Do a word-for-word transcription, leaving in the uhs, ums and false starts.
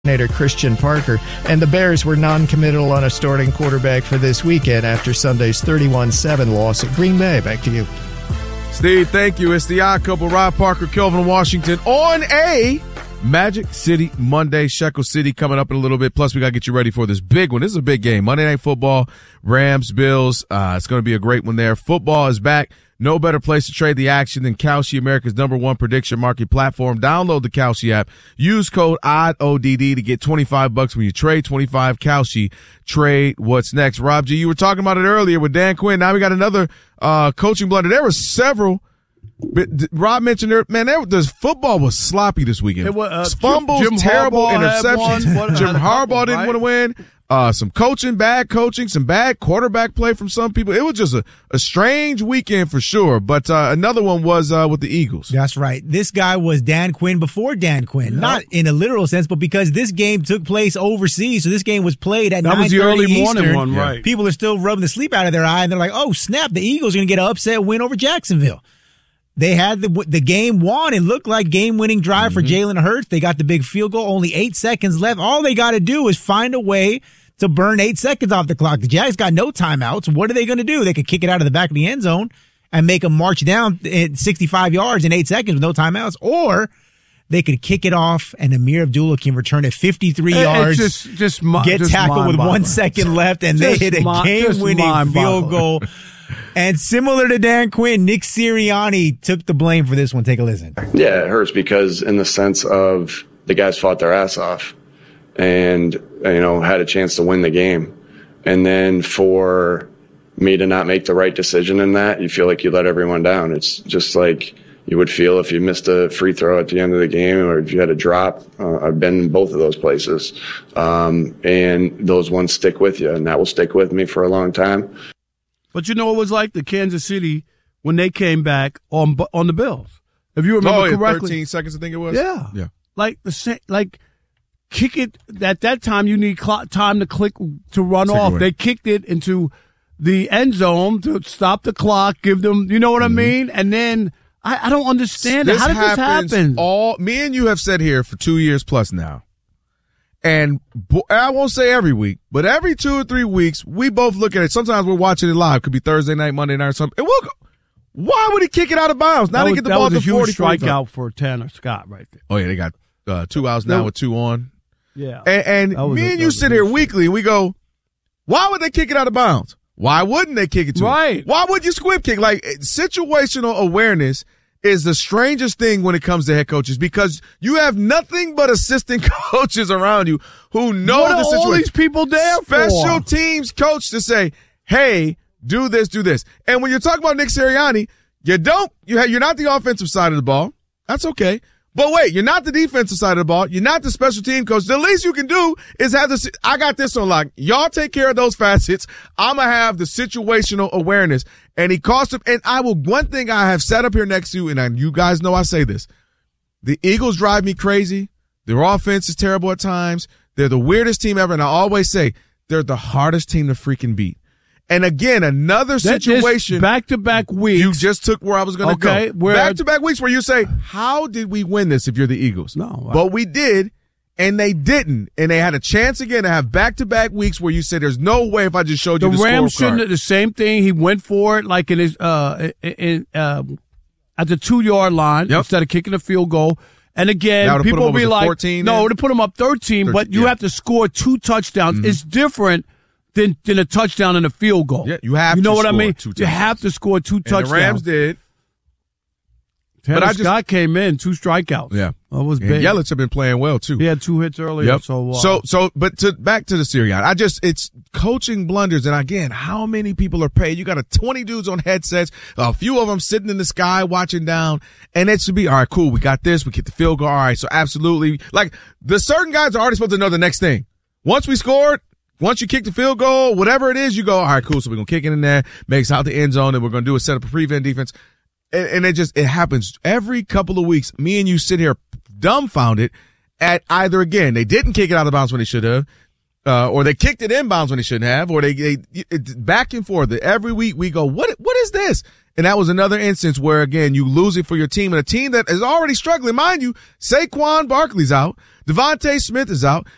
coordinator Christian Parker, and the Bears were non-committal on a starting quarterback for this weekend after Sunday's thirty-one seven loss at Green Bay. Back to you. Steve, thank you. It's the Odd Couple, Rob Parker, Kelvin Washington, on a Magic City Monday. Shekel City coming up in a little bit. Plus, we got to get you ready for this big one. This is a big game. Monday Night Football, Rams, Bills. Uh, it's going to be a great one there. Football is back. No better place to trade the action than Kalshi, America's number one prediction market platform. Download the Kalshi app. Use code O D D, O D D, to get twenty-five bucks when you trade. twenty-five Kalshi. Trade what's next. Rob G, you were talking about it earlier with Dan Quinn. Now we got another uh coaching blunder. There were several. But Rob mentioned there, man, there, this football was sloppy this weekend. It was, uh, Fumbles, Jim terrible Harbaugh interceptions. One, Jim Harbaugh couple, didn't right? want to win. Uh, some coaching, bad coaching, some bad quarterback play from some people. It was just a, a strange weekend for sure. But uh, another one was uh, with the Eagles. That's right. This guy was Dan Quinn before Dan Quinn. Yep. Not in a literal sense, but because this game took place overseas. So this game was played at that was the early morning Eastern. one, right? People are still rubbing the sleep out of their eye, and they're like, oh, snap, the Eagles are going to get an upset win over Jacksonville. They had the the game won. It looked like game-winning drive mm-hmm. for Jalen Hurts. They got the big field goal, only eight seconds left. All they got to do is find a way to burn eight seconds off the clock. The Jags got no timeouts. What are they going to do? They could kick it out of the back of the end zone and make them march down at sixty-five yards in eight seconds with no timeouts, or they could kick it off and Amir Abdullah can return it fifty-three it's yards, just, just, get just tackled with one second left, and they hit a game-winning field goal. And similar to Dan Quinn, Nick Sirianni took the blame for this one. Take a listen. Yeah, it hurts because in the sense of the guys fought their ass off and, you know, had a chance to win the game. And then for me to not make the right decision in that, you feel like you let everyone down. It's just like you would feel if you missed a free throw at the end of the game or if you had a drop. Uh, I've been in both of those places. Um, and those ones stick with you, and that will stick with me for a long time. But you know, it was like the Kansas City when they came back on on the Bills. If you remember oh, yeah, correctly, thirteen seconds, I think it was. Yeah, yeah. Like the like, kick it at that time. You need clock, time to click to run Take off. away. They kicked it into the end zone to stop the clock. Give them, you know what mm-hmm. I mean? And then I, I don't understand it. This How did this happens happen? All me and you have said here for two years plus now. And I won't say every week, but every two or three weeks, we both look at it. Sometimes we're watching it live. Could be Thursday night, Monday night, or something. And we'll go, why would he kick it out of bounds? Now that they was, get the that ball was to a huge forty strikeout for Tanner Scott right there. Oh, yeah, they got uh, two outs now no. with two on. Yeah. And, and me a, and you sit here weekly, and we go, why would they kick it out of bounds? Why wouldn't they kick it to Right. him? Why would you squib kick? Like, situational awareness is the strangest thing when it comes to head coaches because you have nothing but assistant coaches around you who know what the are situation. all these people there Special for? teams coach to say, hey, do this, do this. And when you're talking about Nick Sirianni, you don't, you have, you're not the offensive side of the ball. That's okay. But wait, you're not the defensive side of the ball. You're not the special team coach. The least you can do is have this. I got this on lock. Y'all take care of those facets. I'm going to have the situational awareness. And he cost him. And I will, one thing I have set up here next to you, and I, you guys know I say this. The Eagles drive me crazy. Their offense is terrible at times. They're the weirdest team ever. And I always say they're the hardest team to freaking beat. And again, another situation. Back to back weeks. You just took where I was going to okay, go. Where, back to back weeks where you say, how did we win this if you're the Eagles? No. I, but we did, and they didn't. And they had a chance again to have back to back weeks where you say, there's no way if I just showed you the, the Rams scorecard. shouldn't have the same thing. He went for it like in his, uh, in, uh, at the two yard line yep. instead of kicking a field goal. And again, people will be like, fourteen, no, then? to put him up thirteen, thirteen but you yeah. have to score two touchdowns. Mm-hmm. It's different than, than a touchdown and a field goal. Yeah, you have you know to what score I mean? Two you touchdowns. have to score two and touchdowns. The Rams did. Tanner but I just, Scott came in, two strikeouts. Yeah. That was and big. Yelich have been playing well, too. He had two hits earlier. Yep. So, uh, so, so, but to, back to the Sirianni. I just, it's coaching blunders. And again, how many people are paid? You got a twenty dudes on headsets, a few of them sitting in the sky watching down. And it should be, all right, cool. We got this. We get the field goal. All right. So absolutely. Like the certain guys are already supposed to know the next thing. Once we scored, once you kick the field goal, whatever it is, you go, all right, cool. So we're going to kick it in there, makes out the end zone, and we're going to do a set up a prevent defense. And, and it just, it happens every couple of weeks. Me and you sit here dumbfounded at either, again, they didn't kick it out of bounds when they should have, uh, or they kicked it in bounds when they shouldn't have, or they, they, it, back and forth. Every week we go, what, what is this? And that was another instance where, again, you lose it for your team, and a team that is already struggling. Mind you, Saquon Barkley's out. Devontae Smith is out.